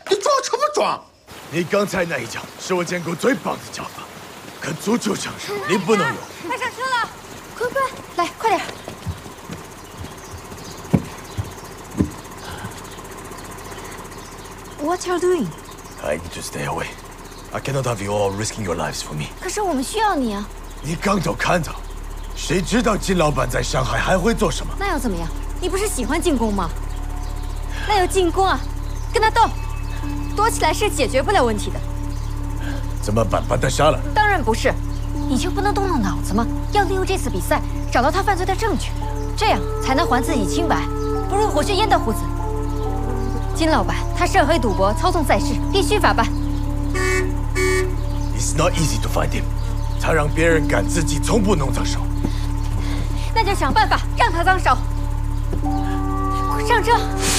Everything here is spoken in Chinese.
你装什么装？ 你刚才那一脚是我见过最棒的脚法，可足球场上你不能用。 快上车了，快快，来，快点！ What are you doing? I need to stay away. I cannot have you all risking your lives for me. 可是我们需要你啊！ 你刚都看到，谁知道金老板在上海还会做什么？ 那又怎么样？你不是喜欢进攻吗？那就进攻啊，跟他斗，躲起来是解决不了问题的。 怎么办？把他杀了？ 当然不是，你就不能动动脑子吗？要利用这次比赛找到他犯罪的证据，这样才能还自己清白，不入虎穴焉得虎子。 金老板，他涉黑赌博、操纵赛事，必须法办。 It's not easy to find him。他让别人干，自己从不弄脏手。 那就想办法让他脏手。上车。